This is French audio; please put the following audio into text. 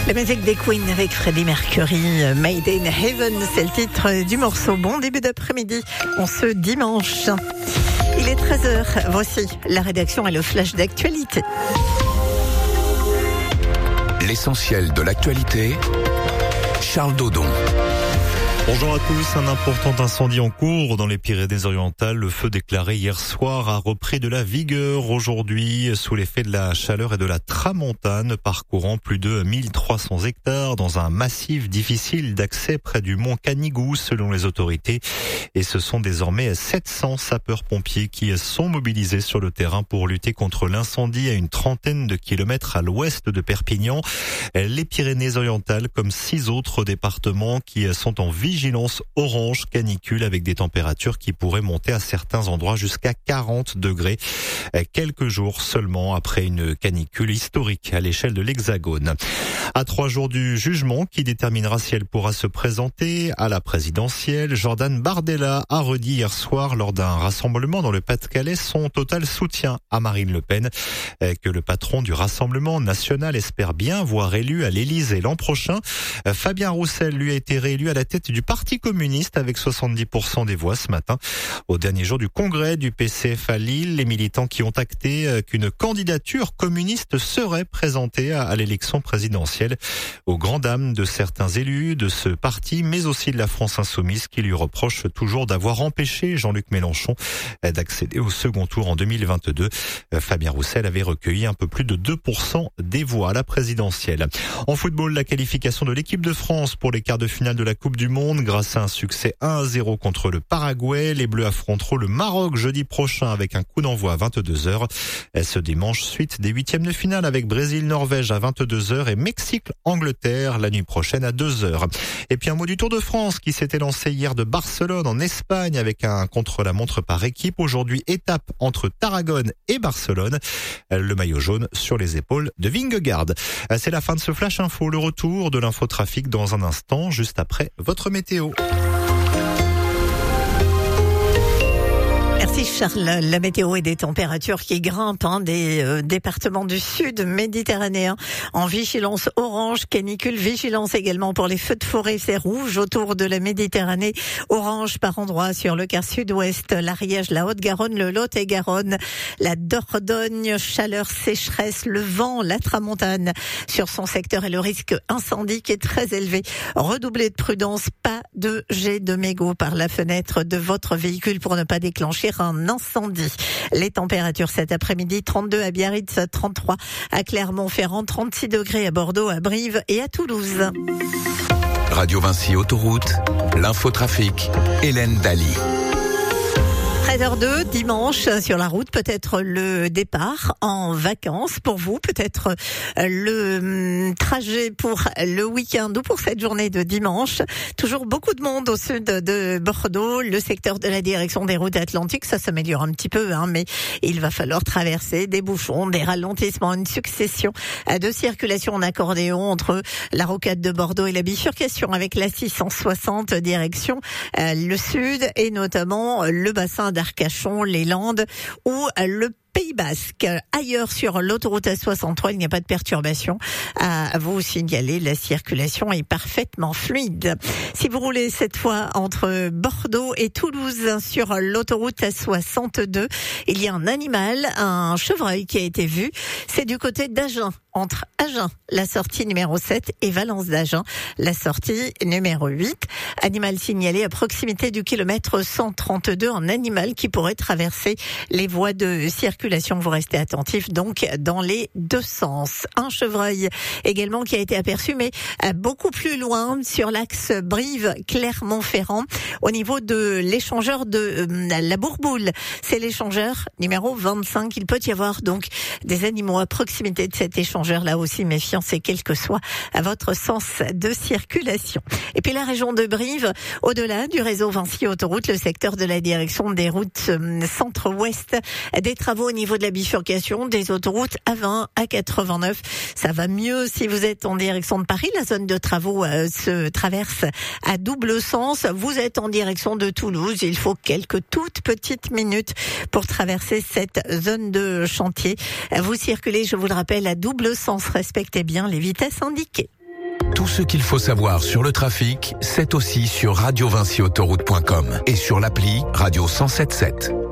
La musique des Queen avec Freddie Mercury, Made in Heaven, c'est le titre du morceau. Bon début d'après-midi, on se dimanche. Il est 13h, voici la rédaction et le flash d'actualité. L'essentiel de l'actualité, Charles Dodon. Bonjour à tous, un important incendie en cours dans les Pyrénées-Orientales. Le feu déclaré hier soir a repris de la vigueur aujourd'hui sous l'effet de la chaleur et de la tramontane, parcourant plus de 1300 hectares dans un massif difficile d'accès près du mont Canigou selon les autorités. Et ce sont désormais 700 sapeurs-pompiers qui sont mobilisés sur le terrain pour lutter contre l'incendie à une trentaine de kilomètres à l'ouest de Perpignan. Les Pyrénées-Orientales, comme 6 autres départements qui sont en vigilance orange canicule avec des températures qui pourraient monter à certains endroits jusqu'à 40 degrés. Quelques jours seulement après une canicule historique à l'échelle de l'Hexagone. À 3 jours du jugement qui déterminera si elle pourra se présenter à la présidentielle, Jordan Bardella a redit hier soir lors d'un rassemblement dans le Pas-de-Calais son total soutien à Marine Le Pen, que le patron du Rassemblement national espère bien voir élu à l'Élysée l'an prochain. Fabien Roussel lui a été réélu à la tête du Parti communiste avec 70% des voix ce matin. Au dernier jour du congrès du PCF à Lille, les militants qui ont acté qu'une candidature communiste serait présentée à l'élection présidentielle, aux grandes dames de certains élus de ce parti, mais aussi de la France insoumise qui lui reproche toujours d'avoir empêché Jean-Luc Mélenchon d'accéder au second tour en 2022. Fabien Roussel avait recueilli un peu plus de 2% des voix à la présidentielle. En football, la qualification de l'équipe de France pour les quarts de finale de la Coupe du Monde. Grâce à un succès 1-0 contre le Paraguay, les Bleus affronteront le Maroc jeudi prochain avec un coup d'envoi à 22h. Ce dimanche, suite des 8e de finale avec Brésil-Norvège à 22h et Mexique-Angleterre la nuit prochaine à 2h. Et puis un mot du Tour de France qui s'était lancé hier de Barcelone en Espagne avec un contre-la-montre par équipe. Aujourd'hui, étape entre Tarragone et Barcelone. Le maillot jaune sur les épaules de Vingegaard. C'est la fin de ce Flash Info. Le retour de l'infotrafic dans un instant, juste après votre météo. Merci Charles. La météo et des températures qui grimpent des départements du sud méditerranéen en vigilance orange, canicule, vigilance également pour les feux de forêt, c'est rouge autour de la Méditerranée, orange par endroits sur le quart sud-ouest, l'Ariège, la Haute-Garonne, le Lot-et-Garonne, la Dordogne, chaleur, sécheresse, le vent, la tramontane sur son secteur et le risque incendie qui est très élevé. Redoublez de prudence, pas de jet de mégots par la fenêtre de votre véhicule pour ne pas déclencher un incendie. Les températures cet après-midi, 32 à Biarritz, 33 à Clermont-Ferrand, 36 degrés à Bordeaux, à Brive et à Toulouse. Radio Vinci Autoroute, l'infotrafic, Hélène Daly. 13h02, dimanche, sur la route, peut-être le départ en vacances pour vous, peut-être le trajet pour le week-end ou pour cette journée de dimanche. Toujours beaucoup de monde au sud de Bordeaux, le secteur de la direction des routes atlantiques, ça s'améliore un petit peu, mais il va falloir traverser des bouchons, des ralentissements, une succession de circulations en accordéon entre la rocade de Bordeaux et la bifurcation avec la 660 direction le sud et notamment le bassin d'Arcachon, les Landes ou le Pays Basque. Ailleurs sur l'autoroute A63, il n'y a pas de perturbation à vous signaler. La circulation est parfaitement fluide. Si vous roulez cette fois entre Bordeaux et Toulouse sur l'autoroute A62, il y a un animal, un chevreuil qui a été vu. C'est du côté d'Agen, entre Agen, la sortie numéro 7, et Valence d'Agen, la sortie numéro 8. Animal signalé à proximité du kilomètre 132, un animal qui pourrait traverser les voies de circulation. Vous restez attentifs donc dans les deux sens. Un chevreuil également qui a été aperçu, mais beaucoup plus loin sur l'axe Brive-Clermont-Ferrand, au niveau de l'échangeur de la Bourboule. C'est l'échangeur numéro 25. Il peut y avoir donc des animaux à proximité de cet échangeur. Là aussi, méfiance et quel que soit à votre sens de circulation. Et puis la région de Brive, au-delà du réseau Vinci Autoroute, le secteur de la direction des routes centre-ouest, des travaux au niveau de la bifurcation des autoroutes A20, A89. Ça va mieux si vous êtes en direction de Paris. La zone de travaux se traverse à double sens. Vous êtes en direction de Toulouse. Il faut quelques toutes petites minutes pour traverser cette zone de chantier. Vous circulez, je vous le rappelle, à double sens. Respectez bien les vitesses indiquées. Tout ce qu'il faut savoir sur le trafic, c'est aussi sur radiovinciautoroute.com et sur l'appli Radio 107.7.